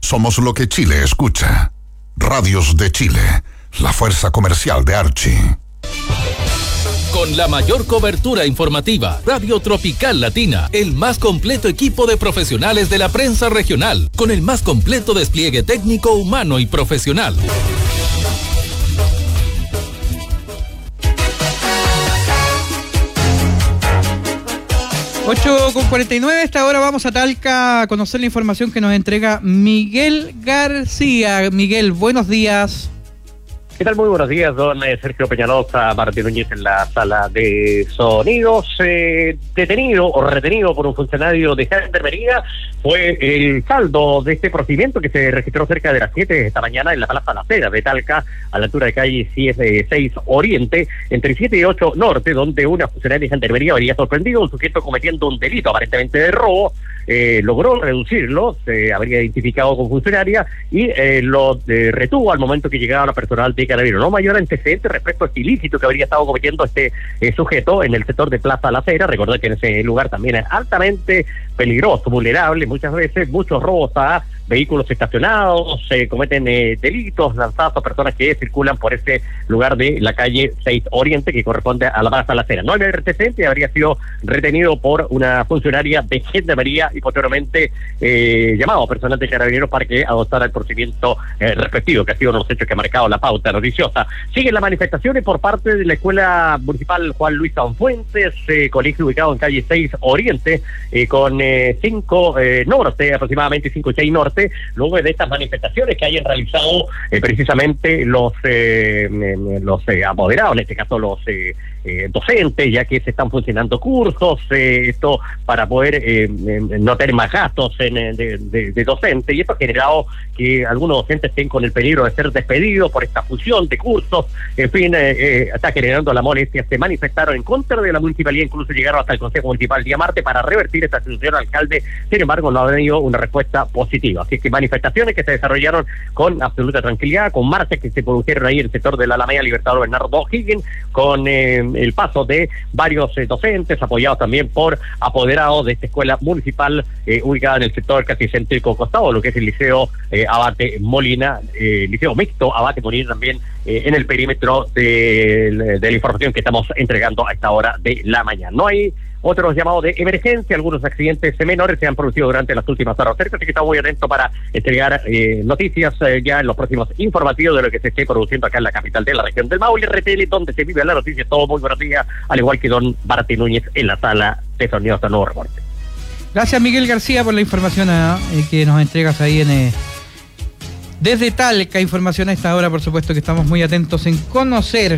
Somos lo que Chile escucha. Radios de Chile, la fuerza comercial de Archie. Con la mayor cobertura informativa, Radio Tropical Latina, el más completo equipo de profesionales de la prensa regional, con el más completo despliegue técnico, humano y profesional. Ocho con 49, a esta hora vamos a Talca a conocer la información que nos entrega Miguel García. Miguel, buenos días. ¿Qué tal? Muy buenos días, don Sergio Peñalosa, Martín Núñez en la sala de sonidos. Detenido o retenido por un funcionario de Gendarmería fue el saldo de este procedimiento que se registró cerca de las 7 de esta mañana en la Plaza La Cera de Talca, a la altura de calle 6 Oriente, entre 7 y 8 Norte, donde una funcionaria de Gendarmería habría sorprendido a un sujeto cometiendo un delito aparentemente de robo. Logró reducirlo, se habría identificado con funcionaria y lo retuvo al momento que llegaba la personal de Carabineros. No mayor antecedente respecto a este ilícito que habría estado cometiendo este sujeto en el sector de Plaza La Cera. Recordad que en ese lugar también es altamente peligroso, vulnerable, muchas veces muchos robos a vehículos estacionados, se cometen delitos lanzados a personas que circulan por ese lugar de la calle 6 Oriente que corresponde a la Plaza La Cera. No hay antecedente, habría sido retenido por una funcionaria de Gendarmería y posteriormente llamado a personal de Carabineros para que adoptara el procedimiento respectivo, que ha sido uno de los hechos que ha marcado la pauta noticiosa. Siguen las manifestaciones por parte de la Escuela Municipal Juan Luis Sanfuentes, colegio ubicado en calle 6 Oriente, con 5 norte, aproximadamente 5 y 6 norte, luego de estas manifestaciones que hayan realizado precisamente los apoderados, en este caso los docentes, ya que se están funcionando cursos, esto para poder no tener más gastos de docentes, y esto ha generado que algunos docentes estén con el peligro de ser despedidos por esta fusión de cursos. En fin, está generando la molestia. Se manifestaron en contra de la municipalidad, incluso llegaron hasta el Consejo Municipal el día martes para revertir esta situación al alcalde. Sin embargo, no ha tenido una respuesta positiva. Así que manifestaciones que se desarrollaron con absoluta tranquilidad, con marchas que se produjeron ahí en el sector de la Alameda Libertador Bernardo O'Higgins, con el paso de varios docentes, apoyados también por apoderados de esta escuela municipal ubicada en el sector casi céntrico costado, lo que es el Liceo Abate Molina, Liceo Mixto Abate Molina también en el perímetro de la información que estamos entregando a esta hora de la mañana. No hay otros llamados de emergencia, algunos accidentes menores se han producido durante las últimas horas cerca, así que estamos muy atentos para entregar noticias ya en los próximos informativos de lo que se esté produciendo acá en la capital de la región del Maule, RTL, donde se vive la noticia. Todo muy buenos días, al igual que don Martín Núñez en la sala de sonidos de Nuevo Reporte. Gracias, Miguel García, por la información que nos entregas ahí desde Talca. Información a esta hora, por supuesto que estamos muy atentos en conocer.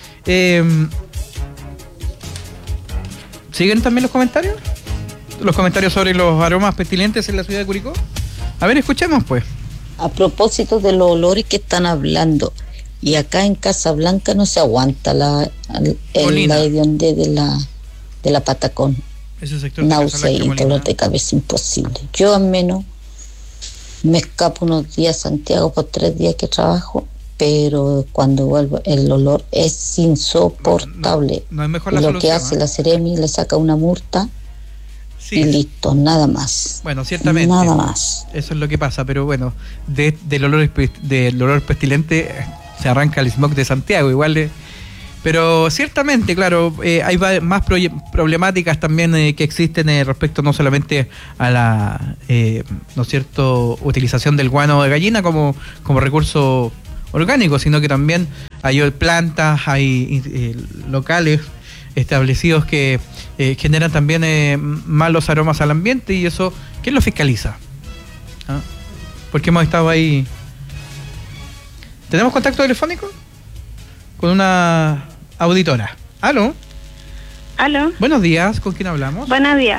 ¿Siguen también los comentarios? Los comentarios sobre los aromas pestilentes en la ciudad de Curicó. A ver, escuchemos pues. A propósito de los olores que están hablando, y acá en Casablanca no se aguanta el hedionde de la Patacón. Ese sector náusea y dolor de cabeza imposible. Yo al menos me escapo unos días a Santiago por 3 días que trabajo, pero cuando vuelvo el olor es insoportable. No es mejor y la lo solución, que hace la Seremi, le saca una multa, sí, y listo, nada más. Bueno, ciertamente nada más. Eso es lo que pasa, pero bueno, del olor pestilente se arranca el smog de Santiago, igual pero ciertamente, claro, hay más problemáticas también que existen respecto no solamente a la ¿no es cierto?, utilización del guano de gallina como recurso orgánico, sino que también hay plantas, hay locales establecidos que generan también malos aromas al ambiente, y eso, ¿quién lo fiscaliza? ¿Ah? Porque hemos estado ahí. ¿Tenemos contacto telefónico? Con una auditora. ¿Aló? ¿Aló? Buenos días, ¿con quién hablamos? Buenos días.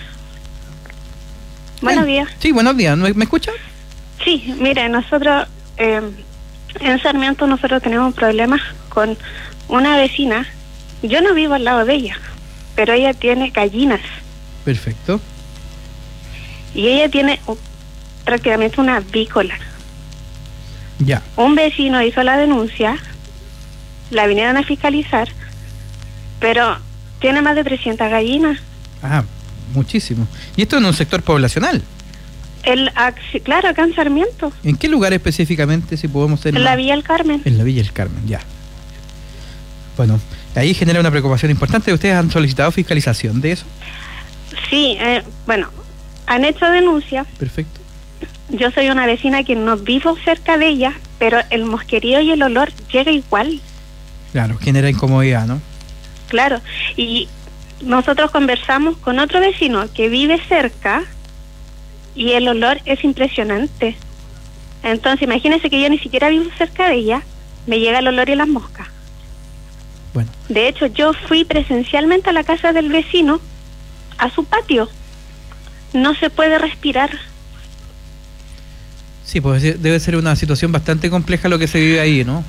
Buenos días. Sí, buenos días, ¿me escucha? Sí, mire, nosotros en Sarmiento nosotros tenemos problemas con una vecina. Yo no vivo al lado de ella, pero ella tiene gallinas. Perfecto. Y ella tiene prácticamente una avícola. Ya. Un vecino hizo la denuncia, la vinieron a fiscalizar, pero tiene más de 300 gallinas. Ah, muchísimo. ¿Y esto en un sector poblacional? Claro, acá en Sarmiento. ¿En qué lugar específicamente, si podemos ser? En la Villa del Carmen. En la Villa del Carmen, ya. Bueno, ahí genera una preocupación importante. ¿Ustedes han solicitado fiscalización de eso? Sí, bueno, han hecho denuncia. Perfecto. Yo soy una vecina que no vivo cerca de ella, pero el mosquerío y el olor llega igual. Claro, genera incomodidad, ¿no? Claro, y nosotros conversamos con otro vecino que vive cerca y el olor es impresionante. Entonces, imagínense que yo ni siquiera vivo cerca de ella, me llega el olor y las moscas. Bueno. De hecho, yo fui presencialmente a la casa del vecino, a su patio. No se puede respirar. Sí, pues debe ser una situación bastante compleja lo que se vive ahí, ¿no?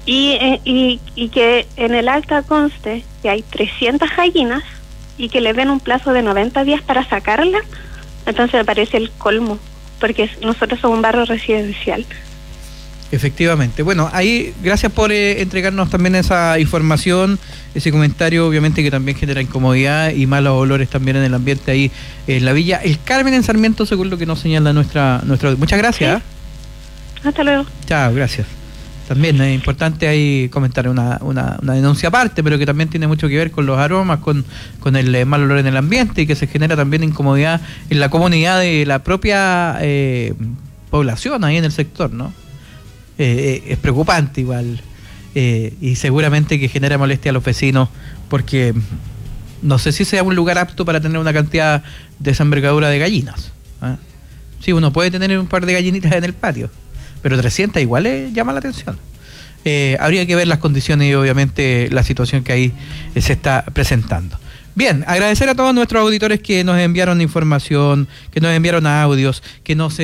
Y que en el acta conste que hay 300 gallinas y que le den un plazo de 90 días para sacarla, entonces me parece el colmo, porque nosotros somos un barrio residencial. Efectivamente. Bueno, ahí gracias por entregarnos también esa información, ese comentario, obviamente que también genera incomodidad y malos olores también en el ambiente ahí en la Villa El Carmen en Sarmiento, según lo que nos señala nuestra. Muchas gracias. Sí. Hasta luego. Chao, gracias. También es importante ahí comentar una denuncia aparte, pero que también tiene mucho que ver con los aromas, con el mal olor en el ambiente y que se genera también incomodidad en la comunidad de la propia población ahí en el sector, ¿no? Es preocupante igual y seguramente que genera molestia a los vecinos porque no sé si sea un lugar apto para tener una cantidad de esa envergadura de gallinas, ¿eh? Sí, uno puede tener un par de gallinitas en el patio, pero 300 igual llama la atención. Habría que ver las condiciones y obviamente la situación que ahí se está presentando. Bien, agradecer a todos nuestros auditores que nos enviaron información, que nos enviaron audios, que nos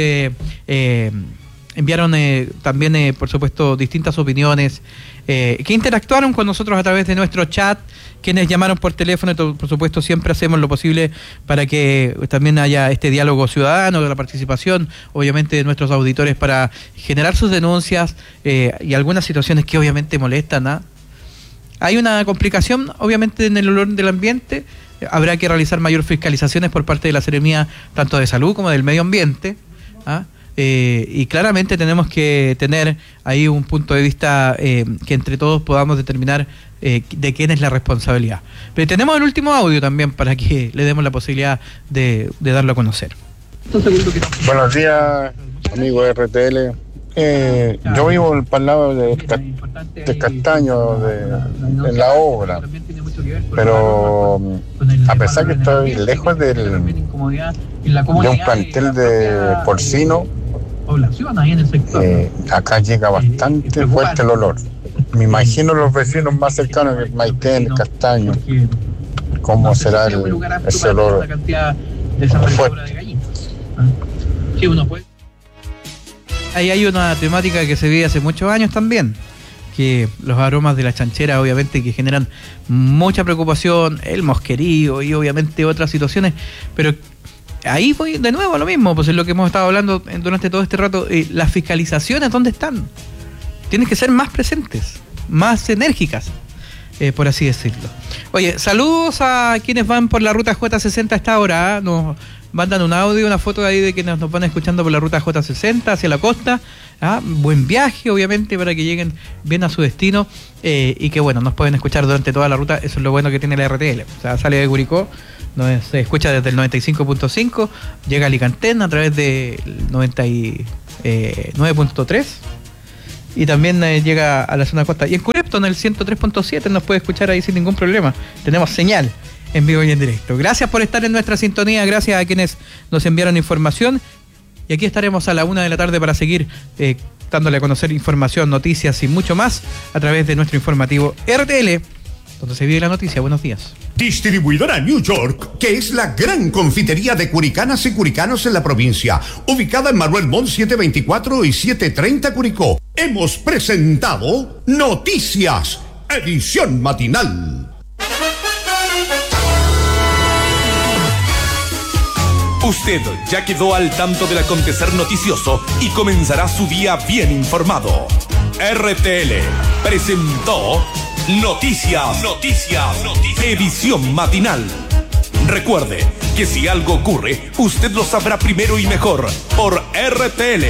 enviaron también, por supuesto, distintas opiniones, que interactuaron con nosotros a través de nuestro chat, quienes llamaron por teléfono, y por supuesto siempre hacemos lo posible para que también haya este diálogo ciudadano, de la participación, obviamente, de nuestros auditores para generar sus denuncias y algunas situaciones que obviamente molestan, ¿ah? Hay una complicación, obviamente, en el olor del ambiente. Habrá que realizar mayor fiscalizaciones por parte de la Seremía, tanto de Salud como del Medio Ambiente, ¿ah? Y claramente tenemos que tener ahí un punto de vista que entre todos podamos determinar de quién es la responsabilidad. Pero tenemos el último audio también para que le demos la posibilidad de darlo a conocer. Buenos días, amigo de RTL. Yo vivo para el lado de Castaño, en la obra, pero a pesar que estoy lejos de un plantel de porcino, acá llega bastante fuerte el olor. Me imagino los vecinos más cercanos, el Maitén, el Castaño, cómo será ese olor fuerte. Ahí hay una temática que se vive hace muchos años también, que los aromas de la chanchera obviamente que generan mucha preocupación, el mosquerío y obviamente otras situaciones, pero ahí voy de nuevo a lo mismo, pues es lo que hemos estado hablando durante todo este rato. Las fiscalizaciones, ¿dónde están? Tienen que ser más presentes, más enérgicas, por así decirlo. Oye, saludos a quienes van por la ruta J60 a esta hora, ¿eh? Nos mandan un audio, una foto de ahí de quienes nos van escuchando por la ruta J60 hacia la costa. Buen viaje, obviamente, para que lleguen bien a su destino y que, bueno, nos pueden escuchar durante toda la ruta. Eso es lo bueno que tiene la RTL. O sea, sale de Curicó, se escucha desde el 95.5, llega a Alicantén a través del 99.3 y también llega a la zona costa. Y en Curepto, en el 103.7, nos puede escuchar ahí sin ningún problema. Tenemos señal en vivo y en directo. Gracias por estar en nuestra sintonía, gracias a quienes nos enviaron información. Y aquí estaremos a la 1 de la tarde para seguir dándole a conocer información, noticias y mucho más a través de nuestro informativo RTL, donde se vive la noticia. Buenos días. Distribuidora New York, que es la gran confitería de curicanas y curicanos en la provincia, ubicada en Manuel Montt 724 y 730 Curicó. Hemos presentado Noticias, edición matinal. Usted ya quedó al tanto del acontecer noticioso y comenzará su día bien informado. RTL presentó Noticias, edición matinal. Recuerde que si algo ocurre, usted lo sabrá primero y mejor por RTL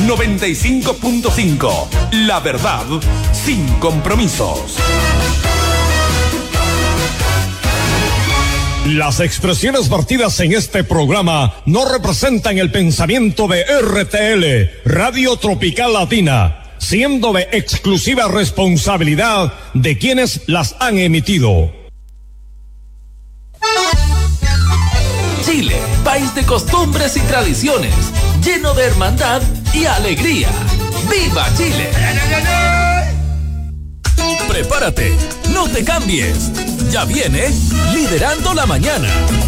95.5. La verdad sin compromisos. Las expresiones vertidas en este programa no representan el pensamiento de RTL, Radio Tropical Latina, siendo de exclusiva responsabilidad de quienes las han emitido. Chile, país de costumbres y tradiciones, lleno de hermandad y alegría. ¡Viva Chile! Prepárate, no te cambies. Ya viene Liderando la Mañana.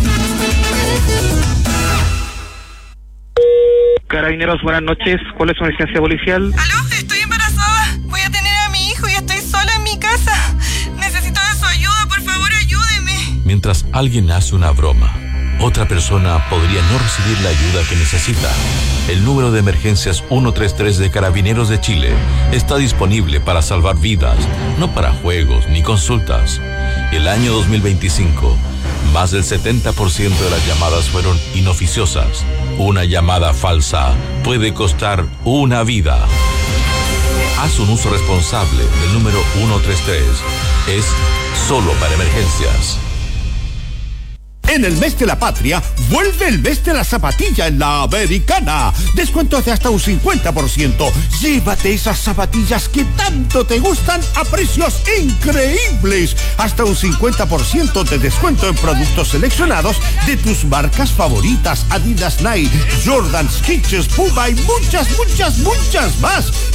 Carabineros, buenas noches. ¿Cuál es su emergencia policial? Aló, estoy embarazada. Voy a tener a mi hijo y estoy sola en mi casa. Necesito de su ayuda, por favor, ayúdeme. Mientras alguien hace una broma, otra persona podría no recibir la ayuda que necesita. El número de emergencias 133 de Carabineros de Chile está disponible para salvar vidas, no para juegos ni consultas. El año 2025, más del 70% de las llamadas fueron inoficiosas. Una llamada falsa puede costar una vida. Haz un uso responsable del número 133. Es solo para emergencias. En el mes de la patria, vuelve el mes de la zapatilla en la Americana. Descuentos de hasta un 50%. Llévate esas zapatillas que tanto te gustan a precios increíbles. Hasta un 50% de descuento en productos seleccionados de tus marcas favoritas. Adidas, Nike, Jordan, Skechers, Puma y muchas más.